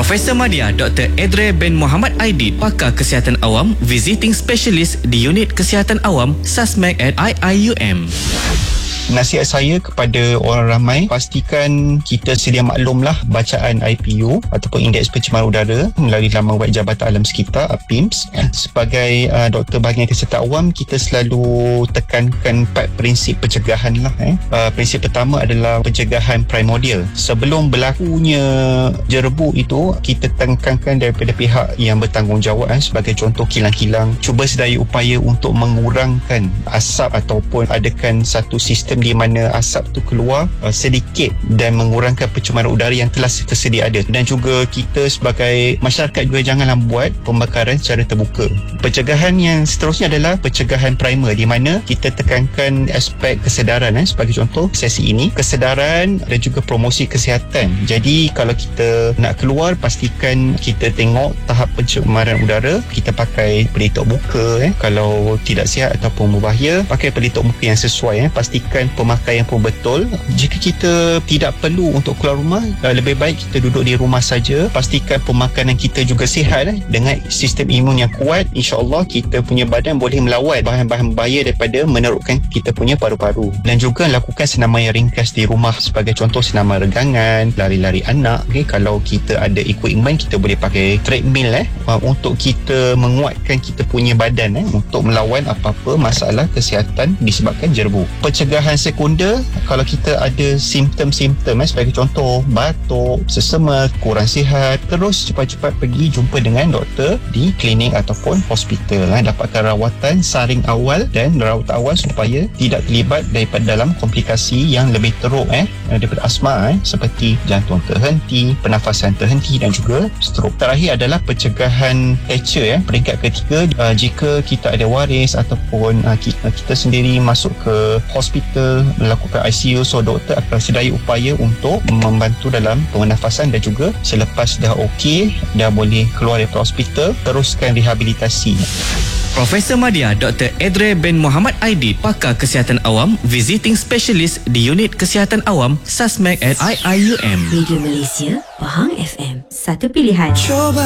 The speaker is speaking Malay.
Profesor Madya Dr. Edre bin Muhammad Aidit, pakar kesihatan awam, visiting specialist di Unit Kesihatan Awam SASMAC at IIUM. Nasihat saya kepada orang ramai, pastikan kita sedia maklumlah bacaan IPU ataupun Indeks Pencemaran Udara melalui laman web Jabatan Alam Sekitar PIMS. Sebagai doktor bahagian kesihatan awam, kita selalu tekankan 4 prinsip pencegahan lah. Prinsip pertama adalah pencegahan primordial. Sebelum berlakunya jerebu itu, kita tekankan daripada pihak yang bertanggungjawab, sebagai contoh kilang-kilang, cuba sedaya upaya untuk mengurangkan asap ataupun adakan satu sistem di mana asap tu keluar sedikit dan mengurangkan pencemaran udara yang telah tersedia ada. Dan juga kita sebagai masyarakat juga janganlah buat pembakaran secara terbuka. Pencegahan yang seterusnya adalah pencegahan primer, di mana kita tekankan aspek kesedaran. Sebagai contoh sesi ini, kesedaran dan juga promosi kesihatan. Jadi kalau kita nak keluar, pastikan kita tengok tahap pencemaran udara, kita pakai pelitup muka. Kalau tidak sihat ataupun berbahaya, pakai pelitup muka yang sesuai. Pastikan pemakaian pun betul. Jika kita tidak perlu untuk keluar rumah, lebih baik kita duduk di rumah saja. Pastikan pemakanan kita juga sihat. Dengan sistem imun yang kuat, insya-Allah kita punya badan boleh melawan bahan-bahan bahaya daripada menerukkan kita punya paru-paru. Dan juga lakukan senaman yang ringkas di rumah, sebagai contoh senaman regangan, lari-lari anak. Kalau kita ada equipment, kita boleh pakai treadmill untuk kita menguatkan kita punya badan untuk melawan apa-apa masalah kesihatan disebabkan jerebu. Pencegahan sekunder, kalau kita ada simptom-simptom, sebagai contoh batuk, sesama, kurang sihat, terus cepat-cepat pergi jumpa dengan doktor di klinik ataupun hospital. Dapatkan rawatan saring awal dan rawatan awal supaya tidak terlibat daripada dalam komplikasi yang lebih teruk daripada asma, seperti jantung terhenti, pernafasan terhenti dan juga strok. Terakhir adalah pencegahan fracture. Peringkat ketiga, jika kita ada waris ataupun kita sendiri masuk ke hospital melakukan ICU, so doktor akan sedaya upaya untuk membantu dalam pernafasan, dan juga selepas dah okey, dah boleh keluar dari hospital, teruskan rehabilitasi. Profesor Madya Dr. Edre bin Muhammad Aidit, pakar kesihatan awam, visiting specialist di Unit Kesihatan Awam SASMAC at IIUM. Radio Malaysia, Pahang FM, satu pilihan.